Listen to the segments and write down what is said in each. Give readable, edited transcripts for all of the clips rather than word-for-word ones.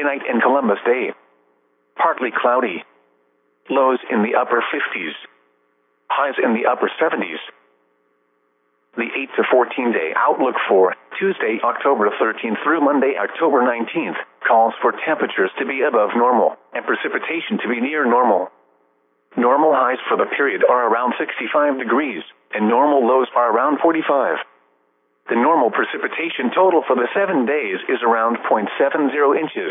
night and Columbus Day. Partly cloudy. Lows in the upper 50s. Highs in the upper 70s. The 8 to 14 day outlook for Tuesday, October 13th through Monday, October 19th, calls for temperatures to be above normal and precipitation to be near normal. Normal highs for the period are around 65 degrees, and normal lows are around 45. The normal precipitation total for the 7 days is around 0.70 inches.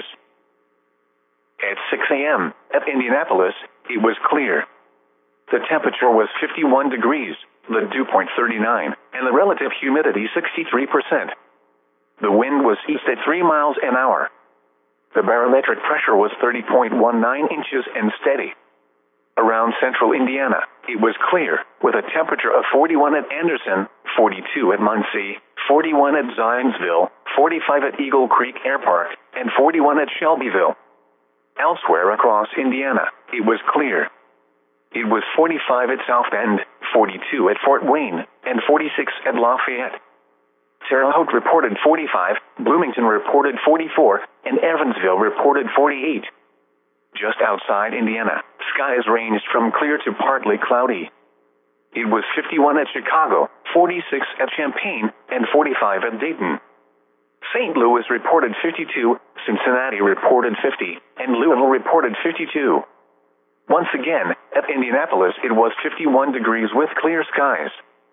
At 6 a.m. at Indianapolis, it was clear. The temperature was 51 degrees, the dew point 39, and the relative humidity 63%. The wind was east at 3 miles an hour. The barometric pressure was 30.19 inches and steady. Around central Indiana, it was clear, with a temperature of 41 at Anderson, 42 at Muncie, 41 at Zionsville, 45 at Eagle Creek Air Park, and 41 at Shelbyville. Elsewhere across Indiana, it was clear. It was 45 at South Bend, 42 at Fort Wayne, and 46 at Lafayette. Terre Haute reported 45, Bloomington reported 44, and Evansville reported 48. Just outside Indiana, skies ranged from clear to partly cloudy. It was 51 at Chicago, 46 at Champaign, and 45 at Dayton. St. Louis reported 52, Cincinnati reported 50, and Louisville reported 52. Once again, at Indianapolis it was 51 degrees with clear skies.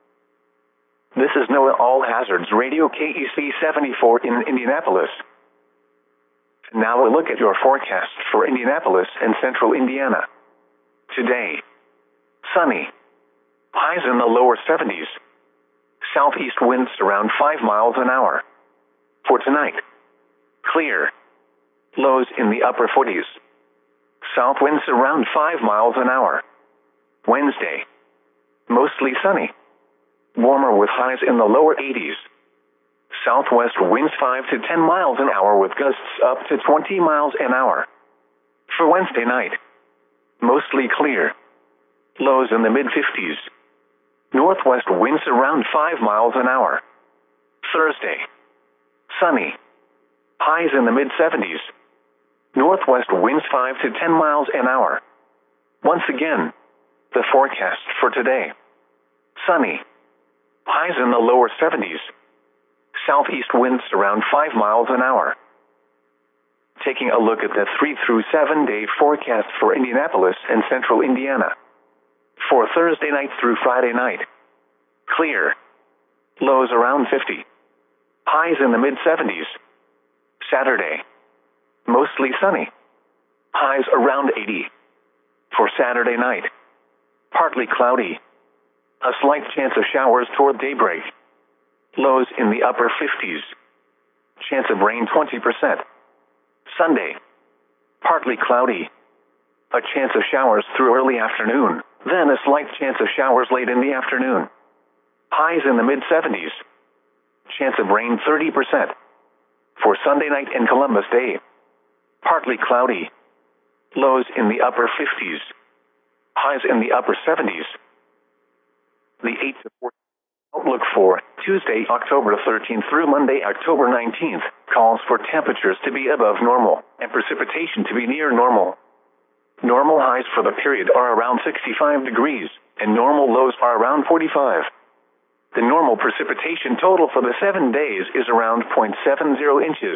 This is NOAA All Hazards Radio KEC 74 in Indianapolis. Now a look at your forecast for Indianapolis and central Indiana. Today, sunny. Highs in the lower 70s. Southeast winds around 5 miles an hour. For tonight, clear. Lows in the upper 40s. South winds around 5 miles an hour. Wednesday, mostly sunny. Warmer with highs in the lower 80s. Southwest winds 5 to 10 miles an hour with gusts up to 20 miles an hour. For Wednesday night, mostly clear. Lows in the mid-50s. Northwest winds around 5 miles an hour. Thursday, sunny. Highs in the mid-70s. Northwest winds 5 to 10 miles an hour. Once again, the forecast for today. Sunny. Highs in the lower 70s. Southeast winds around 5 miles an hour. Taking a look at the 3 through 7 day forecast for Indianapolis and central Indiana. For Thursday night through Friday night, clear. Lows around 50. Highs in the mid-70s. Saturday, mostly sunny. Highs around 80. For Saturday night, partly cloudy. A slight chance of showers toward daybreak. Lows in the upper 50s. Chance of rain 20%. Sunday, partly cloudy. A chance of showers through early afternoon, then a slight chance of showers late in the afternoon. Highs in the mid-70s. Chance of rain 30%. For Sunday night and Columbus Day, partly cloudy. Lows in the upper 50s. Highs in the upper 70s. The 8 to 14 outlook for Tuesday, October 13th through Monday, October 19th, calls for temperatures to be above normal and precipitation to be near normal. Normal highs for the period are around 65 degrees, and normal lows are around 45. The normal precipitation total for the 7 days is around 0.70 inches.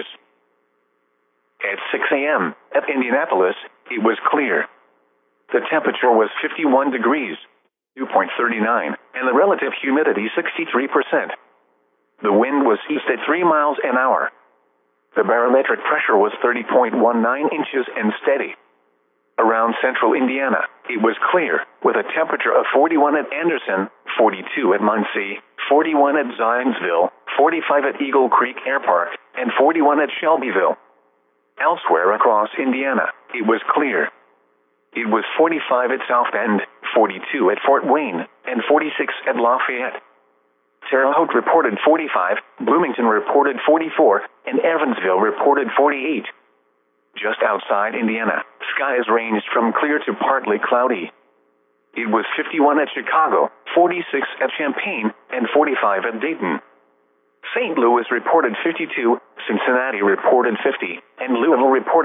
At 6 a.m. at Indianapolis, it was clear. The temperature was 51 degrees, dew point 39, and the relative humidity 63%. The wind was east at 3 miles an hour. The barometric pressure was 30.19 inches and steady. Around central Indiana, it was clear, with a temperature of 41 at Anderson, 42 at Muncie, 41 at Zionsville, 45 at Eagle Creek Air Park, and 41 at Shelbyville. Elsewhere across Indiana, it was clear. It was 45 at South Bend, 42 at Fort Wayne, and 46 at Lafayette. Terre Haute reported 45, Bloomington reported 44, and Evansville reported 48. Just outside Indiana, skies ranged from clear to partly cloudy. It was 51 at Chicago, 46 at Champaign, and 45 at Dayton. St. Louis reported 52, Cincinnati reported 50, and Louisville reported